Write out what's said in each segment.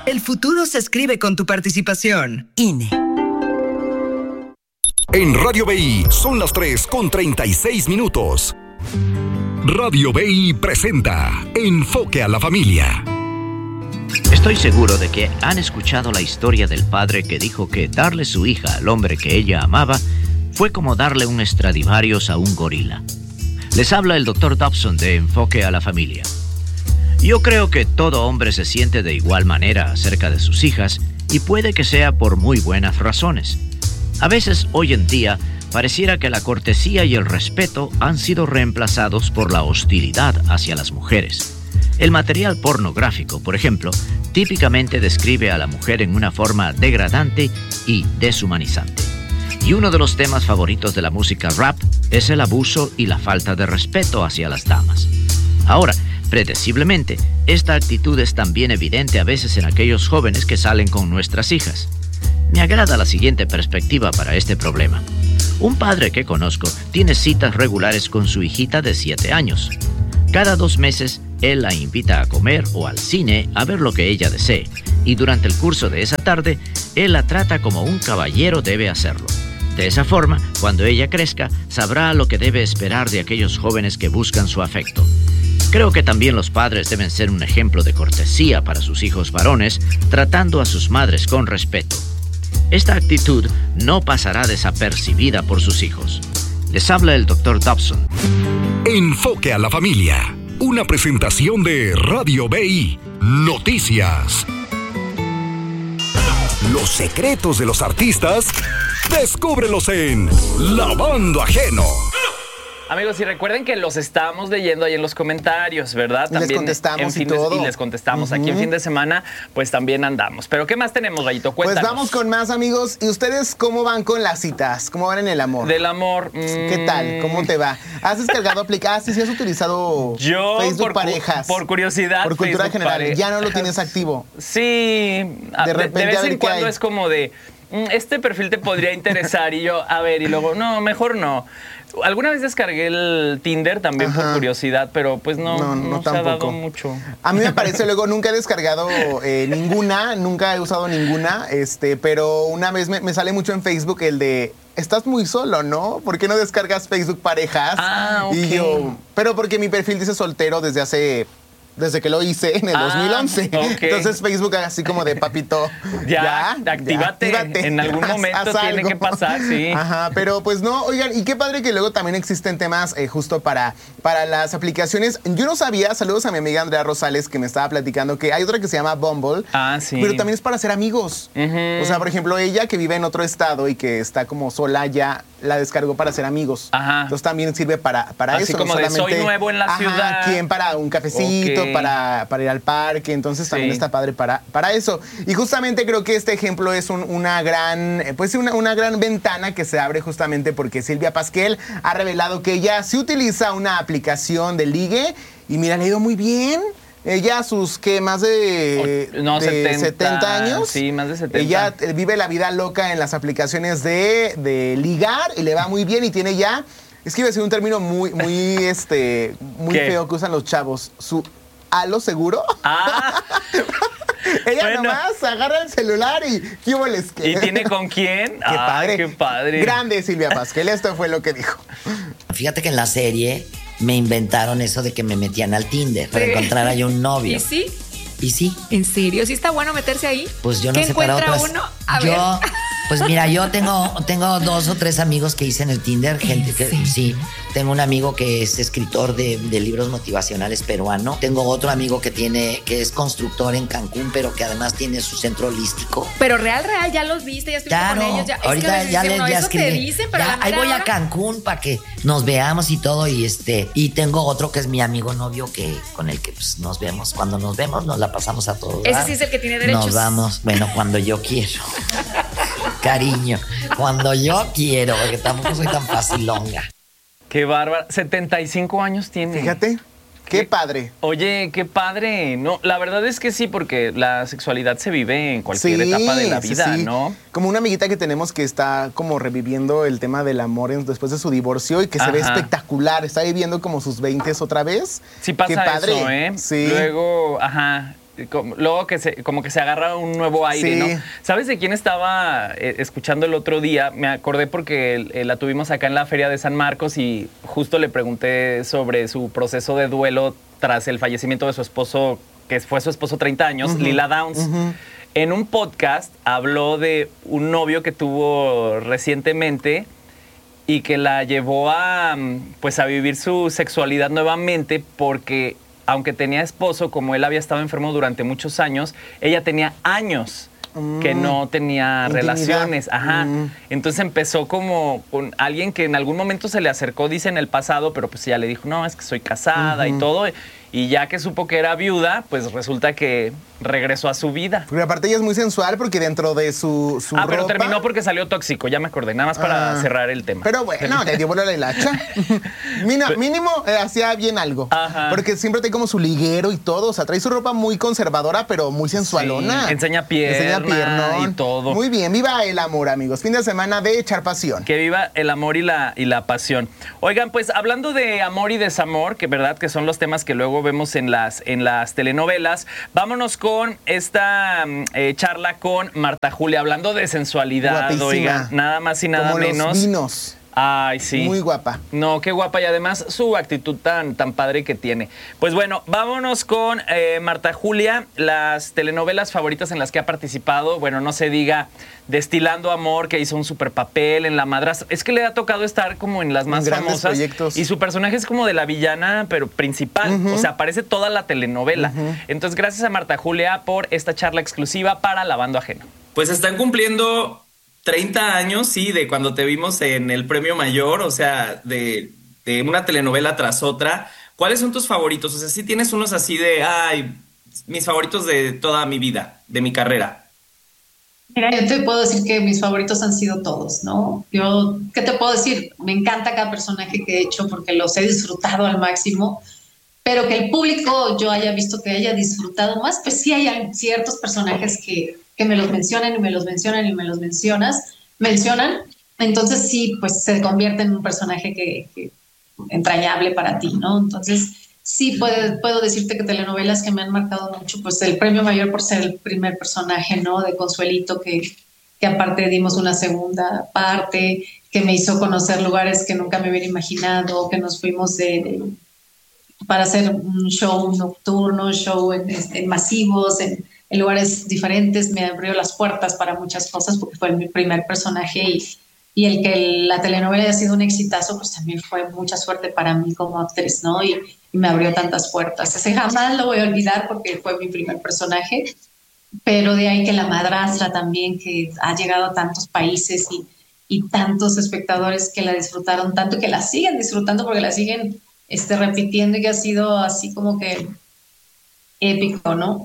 El futuro se escribe con tu participación. INE. En Radio BI son las 3:36. Radio BI presenta Enfoque a la Familia. Estoy seguro de que han escuchado la historia del padre que dijo que darle su hija al hombre que ella amaba fue como darle un Stradivarius a un gorila. Les habla el Dr. Dobson de Enfoque a la Familia. Yo creo que todo hombre se siente de igual manera acerca de sus hijas y puede que sea por muy buenas razones. A veces, hoy en día, pareciera que la cortesía y el respeto han sido reemplazados por la hostilidad hacia las mujeres. El material pornográfico, por ejemplo, típicamente describe a la mujer en una forma degradante y deshumanizante. Y uno de los temas favoritos de la música rap es el abuso y la falta de respeto hacia las damas. Ahora, predeciblemente, esta actitud es también evidente a veces en aquellos jóvenes que salen con nuestras hijas. Me agrada la siguiente perspectiva para este problema. Un padre que conozco tiene citas regulares con su hijita de 7 años. Cada 2 meses, él la invita a comer o al cine a ver lo que ella desee, y durante el curso de esa tarde, él la trata como un caballero debe hacerlo. De esa forma, cuando ella crezca, sabrá lo que debe esperar de aquellos jóvenes que buscan su afecto. Creo que también los padres deben ser un ejemplo de cortesía para sus hijos varones, tratando a sus madres con respeto. Esta actitud no pasará desapercibida por sus hijos. Les habla el Dr. Dobson. Enfoque a la Familia. Una presentación de Radio BI. Noticias. Los secretos de los artistas, descúbrelos en Lavando Ajeno. Amigos, y recuerden que los estábamos leyendo ahí en los comentarios, ¿verdad? También les contestamos y todo. Y les contestamos. Aquí en fin de semana, pues también andamos. ¿Pero qué más tenemos, Gallito? Cuéntanos. Pues vamos con más, amigos. ¿Y ustedes cómo van con las citas? ¿Cómo van en el amor? Del amor. ¿Qué tal? ¿Cómo te va? ¿Has descargado aplicaciones? ¿Sí has utilizado Facebook Parejas? Por curiosidad. Por cultura Facebook general. Parejas. Ya no lo tienes activo. Sí. De repente, de vez a ver en qué cuando hay. es como de, este perfil te podría interesar. Y yo, a ver, y luego, no, mejor no. Alguna vez descargué el Tinder también por curiosidad, pero pues no se ha dado mucho. A mí me parece, luego nunca he descargado ninguna, nunca he usado ninguna, pero una vez me sale mucho en Facebook el de, estás muy solo, ¿no? ¿Por qué no descargas Facebook Parejas? Ah, ok. Y yo, pero porque mi perfil dice soltero desde que lo hice en el 2011. Okay. Entonces Facebook así como de papito. Actívate. En algún momento tiene que pasar, sí. Ajá, pero pues no, oigan, y qué padre que luego también existen temas justo para las aplicaciones. Yo no sabía, saludos a mi amiga Andrea Rosales que me estaba platicando que hay otra que se llama Bumble. Ah, sí. Pero también es para ser amigos. O sea, por ejemplo, ella que vive en otro estado y que está como sola ya la descargó para ser amigos. Ajá. Entonces también sirve para así eso. Como no de soy nuevo en la ciudad. ¿Quién para un cafecito? Okay. Para ir al parque, entonces también está padre para eso. Y justamente creo que este ejemplo es una gran ventana que se abre justamente porque Silvia Pasquel ha revelado que ella sí utiliza una aplicación de ligue y mira, le ha ido muy bien. Ella a sus, más de 70 años. Sí, más de 70. Ella vive la vida loca en las aplicaciones de ligar y le va muy bien y tiene ya, es que iba a decir un término muy feo que usan los chavos, su ¿halo seguro? Ella nomás agarra el celular y ¿qué hubo les queda? ¿Y tiene con quién? Qué padre. Qué padre. Grande Silvia Pasquel, esto fue lo que dijo. Fíjate que en la serie me inventaron eso de que me metían al Tinder para encontrar ahí un novio. ¿Y sí? ¿Y sí? ¿En serio? ¿Sí está bueno meterse ahí? Pues yo no sé para otras. ¿Qué encuentra uno? A ver. Pues mira, yo tengo 2 o 3 amigos que hice en el Tinder, gente que sí. Tengo un amigo que es escritor de libros motivacionales peruano. Tengo otro amigo que es constructor en Cancún, pero que además tiene su centro holístico. Pero real, ya los viste, ya estuviste con ellos. Ya, ahorita ya escribí. Te dicen, pero ahí voy a Cancún para que nos veamos y todo. Y tengo otro que es mi amigo novio con el que pues, nos vemos. Cuando nos vemos nos la pasamos a todos. Ese sí es el que tiene derechos. Nos vamos, bueno, cuando yo quiero. Cariño, cuando yo quiero, porque tampoco soy tan facilonga. Qué bárbara. 75 años tiene. Fíjate. Qué padre. Oye, qué padre. No, la verdad es que sí, porque la sexualidad se vive en cualquier etapa de la vida, ¿no? Como una amiguita que tenemos que está como reviviendo el tema del amor después de su divorcio y que se ve espectacular. Está viviendo como sus 20s otra vez. Sí pasa qué padre. eso, ¿eh? Sí. Luego, luego como que se agarra un nuevo aire, ¿no? ¿Sabes de quién estaba escuchando el otro día? Me acordé porque la tuvimos acá en la Feria de San Marcos y justo le pregunté sobre su proceso de duelo tras el fallecimiento de su esposo, que fue su esposo 30 años, Lila Downs. En un podcast habló de un novio que tuvo recientemente y que la llevó a vivir su sexualidad nuevamente porque, aunque tenía esposo, como él había estado enfermo durante muchos años, ella tenía años que no tenía relaciones. Entonces empezó como con alguien que en algún momento se le acercó, dice, en el pasado, pero pues ella le dijo, no, es que soy casada y todo. Y ya que supo que era viuda, pues resulta que regresó a su vida. Porque aparte ella es muy sensual porque dentro de su ropa... pero terminó porque salió tóxico, ya me acordé, nada más para cerrar el tema. Pero bueno, le dio vuelo a la hilacha. Mínimo hacía bien algo. Porque siempre trae como su liguero y todo, o sea, trae su ropa muy conservadora, pero muy sensualona. Sí, enseña pierna y todo. Muy bien, viva el amor, amigos. Fin de semana de echar pasión. Que viva el amor y la pasión. Oigan, pues hablando de amor y desamor, que verdad que son los temas que luego vemos en las telenovelas, vámonos con esta charla con Marta Julia, hablando de sensualidad. Guapísima. Oigan, nada más y nada como menos. Los vinos. Ay, sí. Muy guapa. No, qué guapa, y además su actitud tan padre que tiene. Pues bueno, vámonos con Marta Julia, las telenovelas favoritas en las que ha participado. Bueno, no se diga Destilando Amor, que hizo un super papel, en La Madrastra. Es que le ha tocado estar como en las más famosas. Proyectos. Y su personaje es como de la villana, pero principal. O sea, aparece toda la telenovela. Entonces, gracias a Marta Julia por esta charla exclusiva para Lavando Ajeno. Pues están cumpliendo 30 años, sí, de cuando te vimos en el Premio Mayor, o sea, de una telenovela tras otra. ¿Cuáles son tus favoritos? O sea, sí tienes unos así de, mis favoritos de toda mi vida, de mi carrera. Mira, yo te puedo decir que mis favoritos han sido todos, ¿no? Yo, ¿qué te puedo decir? Me encanta cada personaje que he hecho porque los he disfrutado al máximo, pero que el público yo haya visto que haya disfrutado más, pues sí hay ciertos personajes que me los mencionan y me los mencionan y me los mencionan, entonces sí, pues se convierte en un personaje que entrañable para ti, ¿no? Entonces sí puedo decirte que telenovelas que me han marcado mucho, pues el Premio Mayor por ser el primer personaje, ¿no? De Consuelito, que aparte dimos una segunda parte, que me hizo conocer lugares que nunca me hubiera imaginado, que nos fuimos para hacer un show nocturno, show en masivos, en lugares diferentes, me abrió las puertas para muchas cosas porque fue mi primer personaje y el que la telenovela haya sido un exitazo, pues también fue mucha suerte para mí como actriz, ¿no? Y me abrió tantas puertas. Ese jamás lo voy a olvidar porque fue mi primer personaje, pero de ahí que La Madrastra también, que ha llegado a tantos países y tantos espectadores que la disfrutaron tanto, que la siguen disfrutando porque la siguen repitiendo y que ha sido así como que épico, ¿no?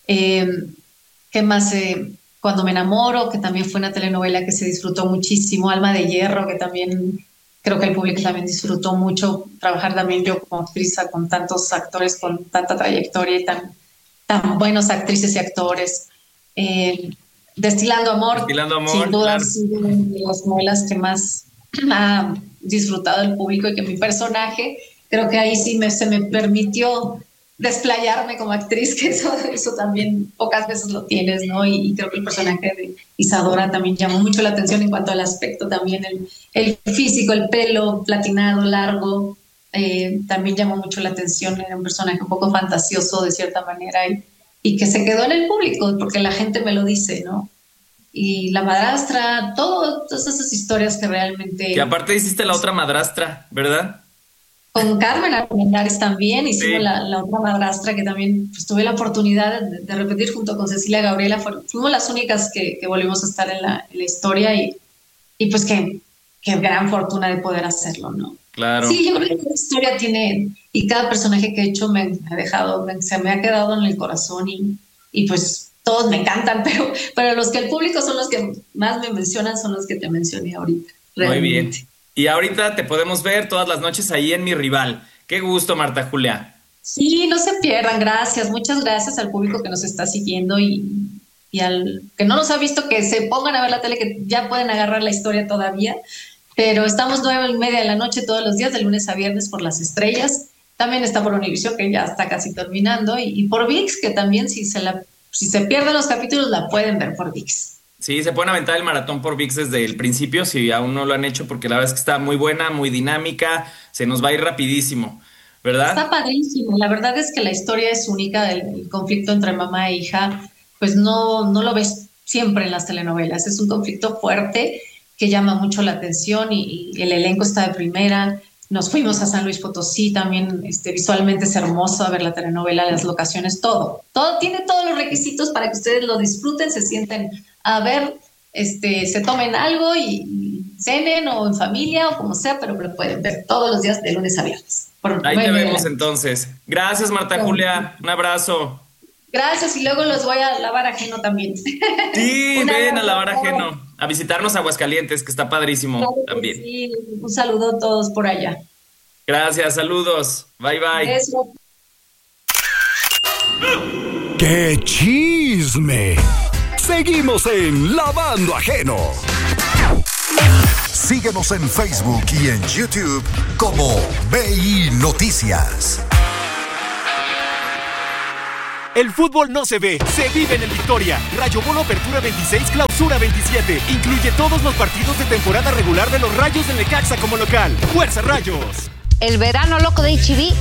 ¿Qué más? Cuando me enamoro, que también fue una telenovela que se disfrutó muchísimo. Alma de Hierro, que también creo que el público también disfrutó mucho. Trabajar también yo como actriz con tantos actores con tanta trayectoria y tan buenos actrices y actores. Destilando Amor, sin duda, claro, ha sido una de las novelas que más ha disfrutado el público y que mi personaje, creo que ahí sí se me permitió desplayarme como actriz, que eso también pocas veces lo tienes, ¿no? Y creo que el personaje de Isadora también llamó mucho la atención en cuanto al aspecto también, el físico, el pelo platinado, largo, también llamó mucho la atención. Era un personaje un poco fantasioso de cierta manera y que se quedó en el público porque la gente me lo dice, ¿no? Y La Madrastra, todas esas historias que realmente... Y aparte hiciste la otra madrastra, ¿verdad? Con Carmen Armendáriz también hicimos la otra madrastra, que también pues, tuve la oportunidad de repetir junto con Cecilia Gabriela. Fuimos las únicas que volvimos a estar en la historia y pues qué gran fortuna de poder hacerlo, ¿no? Claro. Sí, yo creo que la historia tiene, y cada personaje que he hecho se me ha quedado en el corazón y pues todos me encantan, pero los que el público son los que más me mencionan son los que te mencioné ahorita. Realmente. Muy bien. Y ahorita te podemos ver todas las noches ahí en Mi Rival. Qué gusto, Marta Julia. Sí, no se pierdan. Gracias. Muchas gracias al público que nos está siguiendo y al que no nos ha visto, que se pongan a ver la tele, que ya pueden agarrar la historia todavía. Pero estamos 9:30 de la noche todos los días, de lunes a viernes, por Las Estrellas. También está por Univision, que ya está casi terminando, y por ViX, que también si se pierden los capítulos la pueden ver por ViX. Sí, se pueden aventar el maratón por ViX desde el principio si aún no lo han hecho, porque la verdad es que está muy buena, muy dinámica, se nos va a ir rapidísimo, ¿verdad? Está padrísimo, la verdad es que la historia es única del conflicto entre mamá e hija, pues no lo ves siempre en las telenovelas, es un conflicto fuerte que llama mucho la atención y el elenco está de primera. Nos fuimos a San Luis Potosí, también visualmente es hermoso ver la telenovela, las locaciones, todo tiene todos los requisitos para que ustedes lo disfruten, se sienten a ver, se tomen algo y cenen o en familia o como sea, pero lo pueden ver todos los días de lunes a viernes. Ahí te vemos entonces. Gracias, Marta Julia, un abrazo. Gracias, y luego los voy a lavar ajeno también. Sí, ven a lavar ajeno, a visitarnos a Aguascalientes, que está padrísimo también. Sí, un saludo a todos por allá. Gracias, saludos. Bye, bye. Eso. ¡Qué chisme! Seguimos en Lavando Ajeno. Síguenos en Facebook y en YouTube como BI Noticias. El fútbol no se ve, se vive en el Victoria. Rayo Bono Apertura 26, Clausura 27. Incluye todos los partidos de temporada regular de los Rayos del Necaxa como local. ¡Fuerza Rayos! El verano loco de H-E-B